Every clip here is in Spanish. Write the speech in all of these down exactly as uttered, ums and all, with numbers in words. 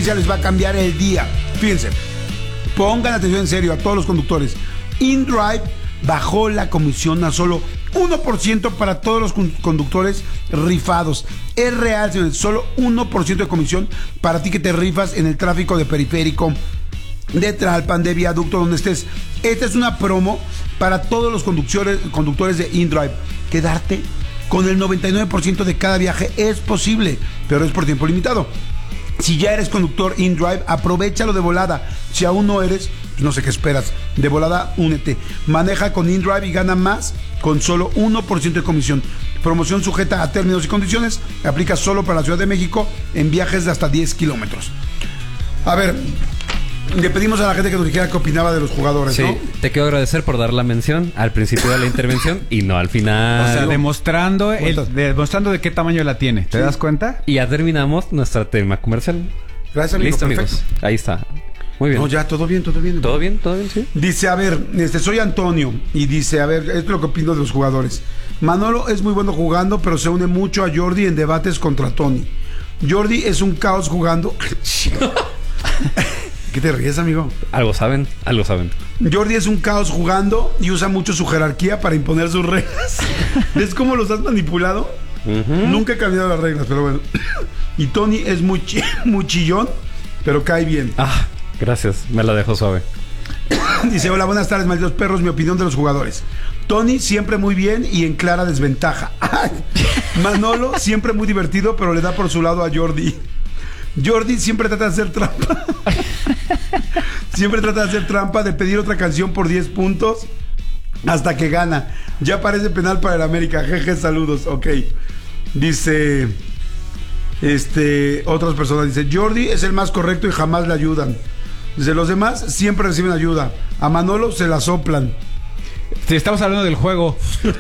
experiencia les va a cambiar el día. Fíjense, pongan atención en serio a todos los conductores. InDrive bajó la comisión a solo uno por ciento para todos los conductores rifados. Es real, señores, solo uno por ciento de comisión para ti que te rifas en el tráfico de periférico, de Tlalpan, de viaducto, donde estés. Esta es una promo para todos los conductores, conductores de InDrive. Quedarte con el noventa y nueve por ciento de cada viaje es posible, pero es por tiempo limitado. Si ya eres conductor InDrive, aprovéchalo de volada. Si aún no eres, pues no sé qué esperas. De volada, únete. Maneja con InDrive y gana más con solo uno por ciento de comisión. Promoción sujeta a términos y condiciones. Aplica solo para la Ciudad de México en viajes de hasta diez kilómetros. A ver, le pedimos a la gente que nos dijera qué opinaba de los jugadores, sí, ¿no? Te quiero agradecer por dar la mención al principio de la intervención y no al final. O sea, demostrando, el, demostrando de qué tamaño la tiene. ¿Te sí. das cuenta? Y ya terminamos nuestro tema comercial. Gracias, amigo. Listo, perfecto. amigos. Ahí está. Muy bien. No, ya, todo bien, todo bien. ¿Todo bien? ¿Todo bien? Sí. Dice, a ver, este, soy Antonio. Y dice, a ver, esto es lo que opino de los jugadores. Manolo es muy bueno jugando, pero se une mucho a Jordi en debates contra Tony. Jordi es un caos jugando. ¿Qué te ríes, amigo? Algo saben, algo saben. Jordi es un caos jugando y usa mucho su jerarquía para imponer sus reglas. ¿Ves cómo los has manipulado? Uh-huh. Nunca he cambiado las reglas, pero bueno. Y Tony es muy, ch- muy chillón, pero cae bien. Ah, gracias, me la dejo suave. Dice, hola, buenas tardes, malditos perros, mi opinión de los jugadores. Tony siempre muy bien y en clara desventaja. Manolo siempre muy divertido, pero le da por su lado a Jordi. Jordi siempre trata de hacer trampa. Siempre trata de hacer trampa, de pedir otra canción por diez puntos hasta que gana. Ya parece penal para el América. Jeje, saludos. Ok. Dice, este, otras personas. Dice, Jordi es el más correcto y jamás le ayudan. Dice, los demás siempre reciben ayuda. A Manolo se la soplan. Sí, estamos hablando del juego.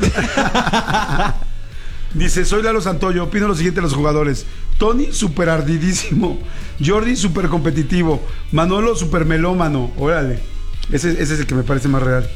Dice, soy Lalo Santoyo, opino lo siguiente de los jugadores. Tony, súper ardidísimo. Jordi, súper competitivo. Manolo, súper melómano. Órale. Ese, ese es el que me parece más real.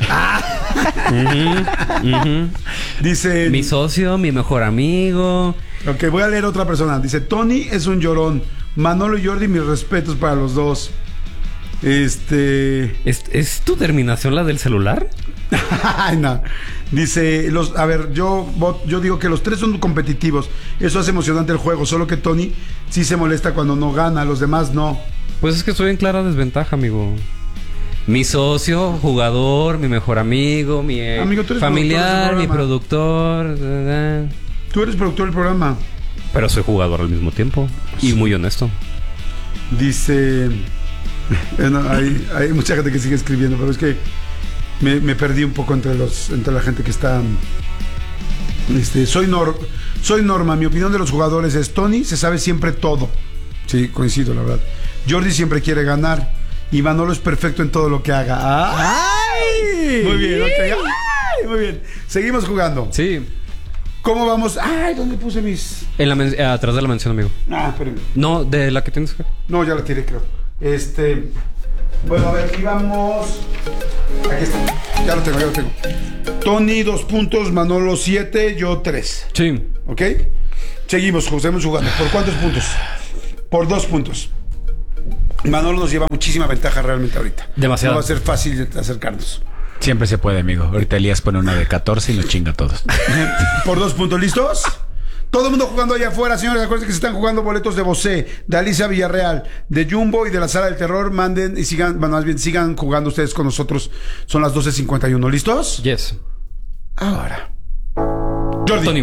uh-huh, uh-huh. Dice... Mi socio, mi mejor amigo. Ok, voy a leer otra persona. Dice, Tony es un llorón. Manolo y Jordi, mis respetos para los dos. Este... ¿Es, ¿Es tu terminación la del celular? No. Dice, los, a ver, yo, yo digo que los tres son competitivos. Eso hace emocionante el juego. Solo que Tony sí se molesta cuando no gana, los demás no. Pues es que estoy en clara desventaja, amigo. Mi socio, jugador, mi mejor amigo, mi amigo, tú eres familiar, mi productor. Tú eres productor del programa. Pero soy jugador al mismo tiempo. Y muy honesto. Dice... Bueno, hay, hay mucha gente que sigue escribiendo, pero es que me, me perdí un poco entre los entre la gente que está. Este, soy Nor, soy Norma. Mi opinión de los jugadores es: Tony se sabe siempre todo. Sí, coincido, la verdad. Jordi siempre quiere ganar y Manolo es perfecto en todo lo que haga. ¡Ay! Muy bien, okay. ¡Ay! Muy bien. Seguimos jugando. Sí. ¿Cómo vamos? Ay, ¿dónde puse mis? En la men- eh, atrás de la mención, amigo. Ah, espérenme. No, de la que tienes que. No, ya la tiré, creo. Este, bueno, a ver, aquí vamos. Aquí está. Ya lo tengo, ya lo tengo. Tony, dos puntos. Manolo, siete. Yo, tres. Sí. ¿Ok? Seguimos, seguimos jugando. ¿Por cuántos puntos? Por dos puntos. Manolo nos lleva muchísima ventaja realmente ahorita. Demasiado. No va a ser fácil acercarnos. Siempre se puede, amigo. Ahorita Elías pone una de catorce y nos chinga a todos. Por dos puntos, ¿listos? Todo el mundo jugando allá afuera, señores. Acuérdense que se están jugando boletos de Bosé, de Alicia Villarreal, de Jumbo y de la Sala del Terror. Manden y sigan, bueno, más bien sigan jugando ustedes con nosotros. Son las doce cincuenta y uno. ¿Listos? Yes. Ahora. Jordi. Tony.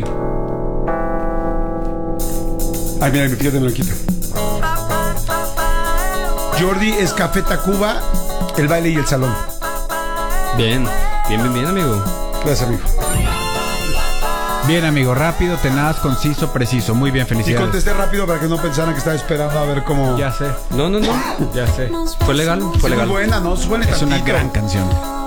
Ay, mira, mi fíjate, me lo quito. Jordi es Café Tacuba, el baile y el salón. Bien, bien, bien, bien, amigo. Gracias, amigo. Bien, amigo, rápido, tenaz, conciso, preciso. Muy bien, Y felicidades. contesté rápido para que no pensaran que estaba esperando a ver cómo... Ya sé, No, no, no. ya sé. Fue legal, fue Sí, legal. muy buena, ¿no? Suena Es una tantito. gran canción.